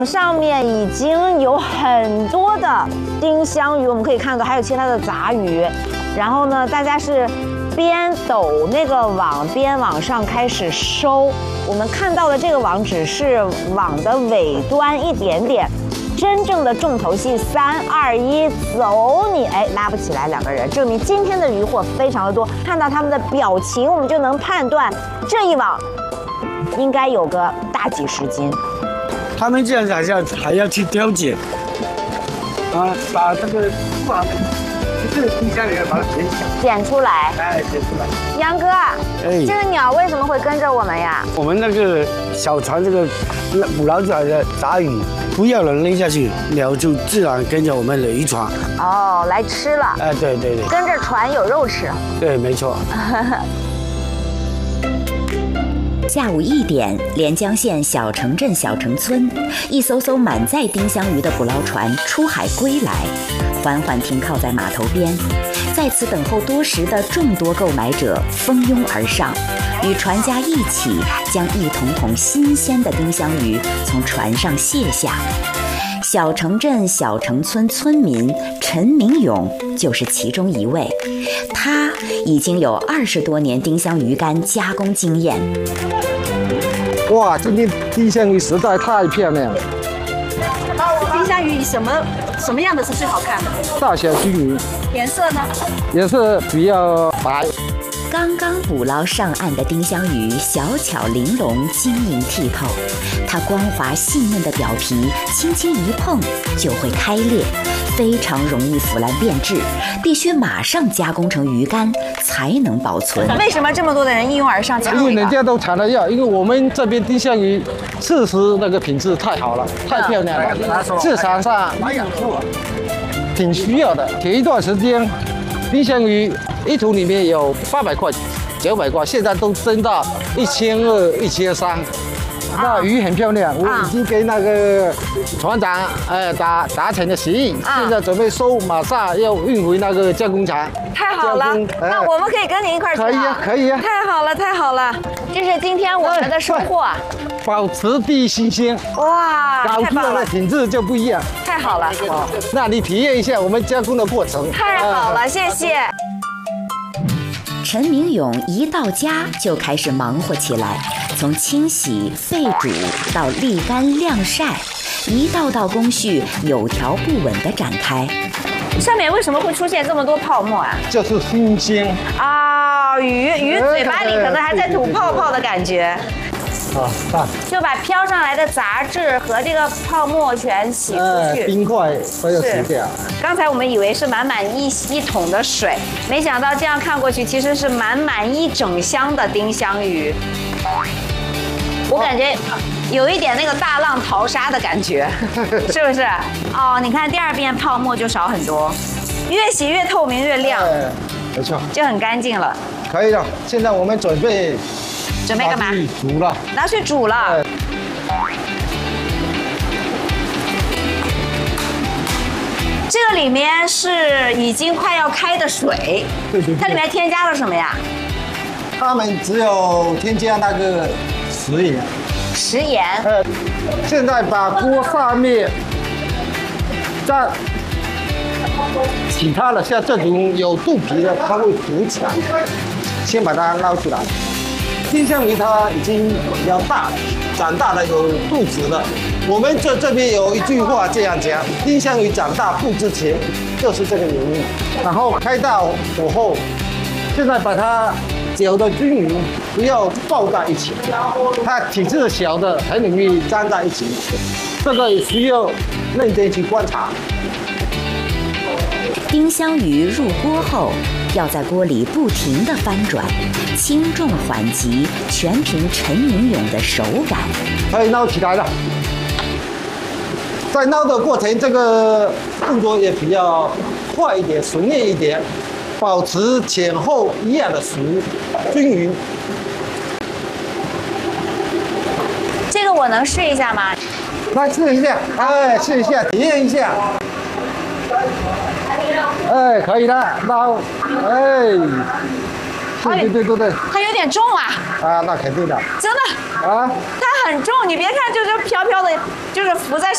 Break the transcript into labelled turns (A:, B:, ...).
A: 上面已经有很多的丁香鱼，我们可以看到还有其他的杂鱼。然后呢，大家是边抖那个网边往上开始收。我们看到的这个网只是网的尾端一点点，真正的重头戏，3、2、1，走你！哎，拉不起来2个人，证明今天的渔获非常的多。看到他们的表情，我们就能判断这一网应该有个大几十斤。
B: 他们这样子还要去挑拣，把这个网就是冰箱里面把它
A: 捡出来。
B: 哎，捡出来。
A: 杨哥，这个鸟为什么会跟着我们呀？
B: 我们那个小船这个捕捞出来的杂鱼，不要人扔下去，鸟就自然跟着我们的渔船。
A: 哦，来吃了。
B: 哎，对对对。
A: 跟着船有肉吃。
B: 对，没错。
C: 下午1点，连江县小城镇小城村，一艘艘满载丁香鱼的捕捞船出海归来，缓缓停靠在码头边。在此等候多时的众多购买者蜂拥而上，与船家一起将一桶桶新鲜的丁香鱼从船上卸下。小城镇小城村村民陈明勇就是其中一位，他已经有20多年丁香鱼干加工经验。
D: 哇，今天丁香鱼实在太漂亮了。
E: 丁香鱼什么样的是最好看的？
D: 大小均匀，
E: 颜色呢？
D: 颜色比较白。
C: 刚刚捕捞上岸的丁香鱼小巧玲珑、晶莹剔透，它光滑细嫩的表皮轻轻一碰就会开裂，非常容易腐烂变质，必须马上加工成鱼干才能保存。
A: 为什么这么多的人一拥而上抢？
D: 因为人家都抢着要，因为我们这边丁香鱼确实那个品质太好了，太漂亮了，市场上挺需要的。前一段时间，丁香鱼一桶里面有800块、900块，现在都升到1200、1300。那鱼很漂亮，我已经跟那个船长达成了协议，现在准备收，马上要运回那个加工厂。
A: 太好了，那我们可以跟您一块儿去。
D: 可以啊，可以啊。
A: 太好了，太好了，这是今天我们的收获。
D: 保持第一新鲜，
A: 哇，
D: 搞出来的品质就不一样。
A: 太好了，
D: 那你体验一下我们加工的过程。
A: 太好了，谢谢。
C: 陈明勇一到家就开始忙活起来，从清洗、沸煮到沥干、晾晒，一道道工序有条不紊地展开。
A: 上面为什么会出现这么多泡沫啊？
D: 就是新鲜
A: 啊，鱼嘴巴里可能还在吐泡泡的感觉。就把飘上来的杂质和这个泡沫全洗出去，
D: 冰块都要洗掉。
A: 刚才我们以为是满满一桶的水，没想到这样看过去其实是满满1整箱的丁香鱼。我感觉有一点那个大浪淘沙的感觉，是不是？哦，你看第2遍泡沫就少很多，越洗越透明越亮，
D: 没错，
A: 就很干净了。
D: 可以了，现在我们准备
A: 干嘛？
D: 煮了，
A: 拿去煮了。这个里面是已经快要开的水，
D: 对，
A: 它里面添加了什么呀？
D: 他们只有添加那个食盐。
A: 食盐。
D: 现在把锅上面再其他的像这种有肚皮的，它会浮起来，先把它捞出来。丁香鱼它已经比较大了，长大了有肚子了。我们这边有一句话这样讲：丁香鱼长大不值钱，就是这个原因。然后开到火候，现在把它搅得均匀，不要爆在一起。它体质小的很容易粘在一起，这个也需要认真去观察。
C: 丁香鱼入锅后，要在锅里不停地翻转，轻重缓急全凭陈明勇的手感。
D: 可以捞起来了。在捞的过程，这个动作也比较快一点、熟练一点，保持前后一样的熟均匀。
A: 这个我能试一下吗？
D: 来试一下，哎，试一下，体验一下。哎，可以了，捞，哎，对，
A: 它有点重啊。
D: 啊，那肯定的。
A: 真的。
D: 啊。
A: 它很重，你别看就是飘飘的，就是浮在